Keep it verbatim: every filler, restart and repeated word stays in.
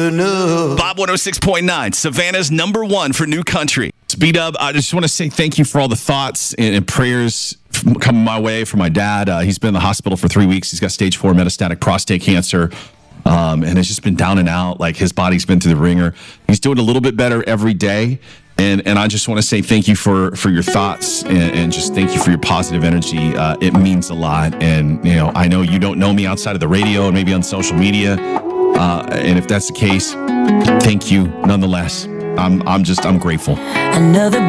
Bob one oh six point nine, Savannah's number one for new country. B-Dub, I just want to say thank you for all the thoughts and, and prayers coming my way for my dad. Uh, he's been in the hospital for three weeks. He's got stage four metastatic prostate cancer, um, and it's just been down and out. Like, his body's been through the ringer. He's doing a little bit better every day, and and I just want to say thank you for, for your thoughts and, and just thank you for your positive energy. Uh, it means a lot, and you know, I know you don't know me outside of the radio and maybe on social media, uh, and if that's the case, thank you nonetheless. I'm I'm just I'm grateful. Another